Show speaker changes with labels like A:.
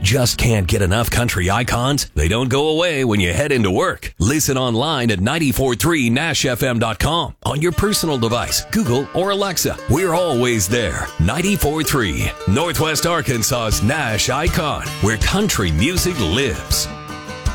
A: Just can't get enough country icons? They don't go away when you head into work. Listen online at 943nashfm.com on your personal device, Google or Alexa. We're always there. 94.3, Northwest Arkansas's Nash icon, where country music lives.